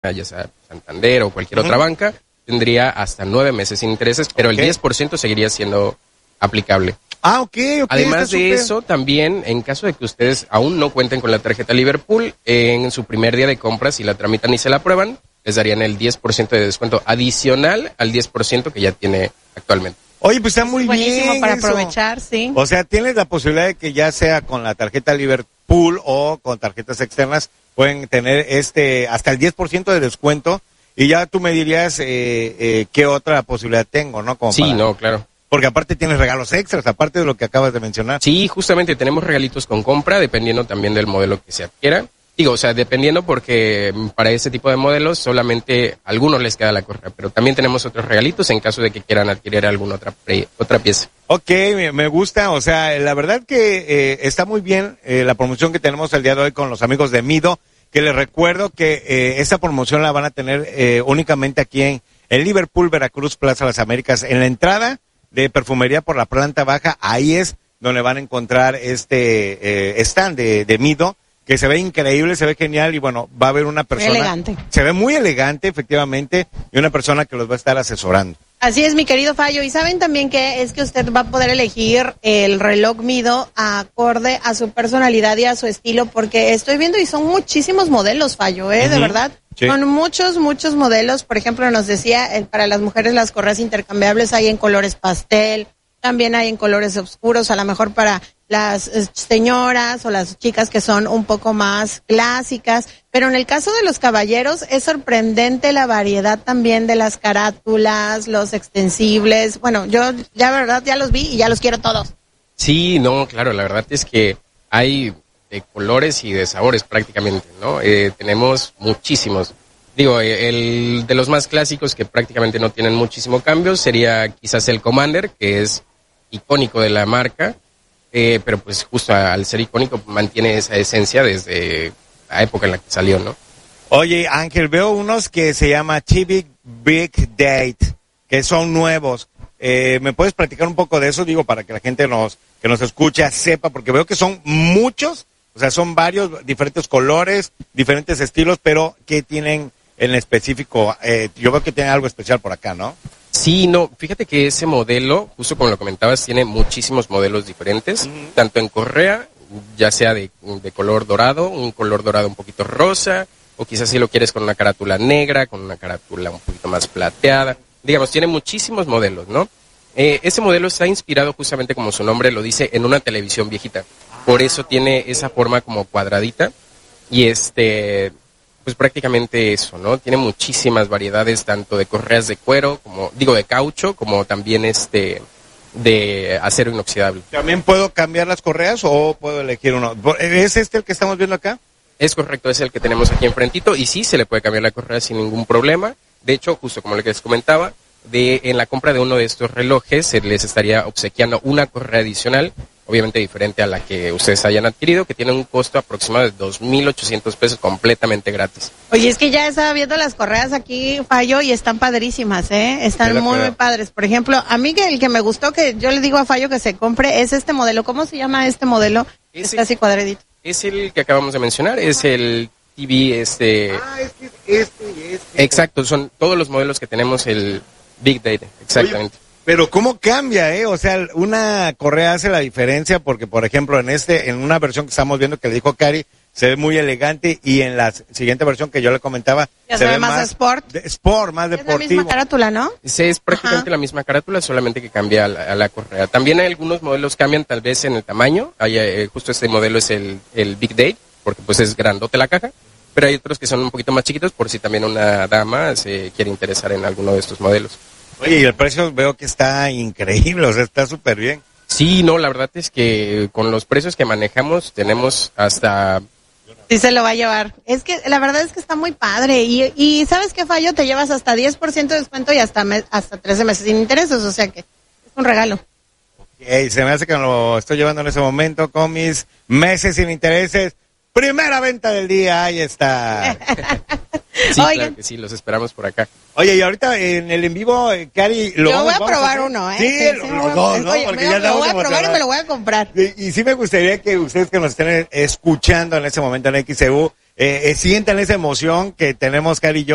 ya sea Santander o cualquier otra banca, tendría hasta 9 meses sin intereses, pero el 10% seguiría siendo aplicable. Ok. Además de eso, también, en caso de que ustedes aún no cuenten con la tarjeta Liverpool, en su primer día de compra, si la tramitan y se la aprueban, les darían el 10% de descuento adicional al 10% que ya tiene actualmente. Oye, pues está muy buenísimo bien para eso. aprovechar, sí. O sea, tienes la posibilidad de que ya sea con la tarjeta Liverpool o con tarjetas externas, pueden tener hasta el 10% de descuento, y ya tú me dirías qué otra posibilidad tengo, ¿no? Claro. Porque aparte tienes regalos extras, aparte de lo que acabas de mencionar. Sí, justamente tenemos regalitos con compra, dependiendo también del modelo que se adquiera. Dependiendo, porque para ese tipo de modelos solamente a algunos les queda la correa, pero también tenemos otros regalitos en caso de que quieran adquirir alguna otra pieza. Ok, me gusta, o sea, la verdad que está muy bien la promoción que tenemos el día de hoy con los amigos de Mido, que les recuerdo que esta promoción la van a tener únicamente aquí en Liverpool, Veracruz, Plaza Las Américas, en la entrada de perfumería por la planta baja. Ahí es donde van a encontrar stand de Mido, que se ve increíble, se ve genial, y bueno, va a haber una persona... Muy elegante. Se ve muy elegante, efectivamente, y una persona que los va a estar asesorando. Así es, mi querido Fallo. Y saben también que usted va a poder elegir el reloj Mido acorde a su personalidad y a su estilo, porque estoy viendo y son muchísimos modelos, Fallo, de verdad. Sí. Son muchos modelos. Por ejemplo, nos decía, para las mujeres las correas intercambiables hay en colores pastel, también hay en colores oscuros, a lo mejor para las señoras o las chicas que son un poco más clásicas, pero en el caso de los caballeros es sorprendente la variedad también de las carátulas, los extensibles. Bueno, yo ya los vi y ya los quiero todos. Sí, claro, la verdad es que hay de colores y de sabores prácticamente, ¿no? Tenemos muchísimos. El de los más clásicos que prácticamente no tienen muchísimo cambio sería quizás el Commander, que es icónico de la marca. Pero pues justo al ser icónico mantiene esa esencia desde la época en la que salió, ¿no? Oye, Ángel, veo unos que se llama Civic Big Date, que son nuevos. ¿Me puedes platicar un poco de eso? Para que la gente que nos escucha sepa, porque veo que son muchos, o sea, son varios diferentes colores, diferentes estilos, pero ¿qué tienen en específico? Yo veo que tienen algo especial por acá, ¿no? Sí, fíjate que ese modelo, justo como lo comentabas, tiene muchísimos modelos diferentes, tanto en correa, ya sea de color dorado, un color dorado un poquito rosa, o quizás si lo quieres con una carátula negra, con una carátula un poquito más plateada. Tiene muchísimos modelos, ¿no? Ese modelo está inspirado justamente, como su nombre lo dice, en una televisión viejita. Por eso tiene esa forma como cuadradita, y pues prácticamente eso, ¿no? Tiene muchísimas variedades, tanto de correas de cuero, de caucho, como también de acero inoxidable. ¿También puedo cambiar las correas o puedo elegir uno? ¿Es el que estamos viendo acá? Es correcto, es el que tenemos aquí enfrentito, y sí, se le puede cambiar la correa sin ningún problema. De hecho, justo como les comentaba, en la compra de uno de estos relojes se les estaría obsequiando una correa adicional, obviamente diferente a la que ustedes hayan adquirido, que tiene un costo aproximado de 2,800 pesos completamente gratis. Oye, es que ya estaba viendo las correas aquí, Fallo, y están padrísimas, están muy padres. Por ejemplo, a mí el que me gustó, que yo le digo a Fallo que se compre, es este modelo. ¿Cómo se llama este modelo? Está así cuadradito. Es el que acabamos de mencionar, es el TV, Exacto, son todos los modelos que tenemos, el Big Date, exactamente. Oye, pero ¿cómo cambia, O sea, una correa hace la diferencia, porque, por ejemplo, en una versión que estamos viendo que le dijo Cari, se ve muy elegante, y en la siguiente versión que yo le comentaba, ya se ve más sport. Más deportivo. Es la misma carátula, ¿no? Sí, es prácticamente la misma carátula, solamente que cambia a la correa. También hay algunos modelos cambian tal vez en el tamaño. Justo este modelo es el Big Date, porque pues es grandote la caja. Pero hay otros que son un poquito más chiquitos, por si también una dama se quiere interesar en alguno de estos modelos. Oye, y el precio veo que está increíble, o sea, está súper bien. Sí, la verdad es que con los precios que manejamos tenemos hasta... Sí se lo va a llevar. Es que la verdad es que está muy padre. Y ¿sabes qué, Fallo? Te llevas hasta 10% de descuento y hasta 13 meses sin intereses, o sea que es un regalo. Se me hace que me lo estoy llevando en ese momento con mis meses sin intereses. Primera venta del día, ahí está. Sí, claro que sí, los esperamos por acá. Oye, y ahorita en el en vivo, Cari, yo voy a probar uno, Sí, los dos, ¿no? Oye, porque ya lo voy a probar y me lo voy a comprar. Y sí me gustaría que ustedes que nos estén escuchando en ese momento en XEU, sientan esa emoción que tenemos Cari y yo.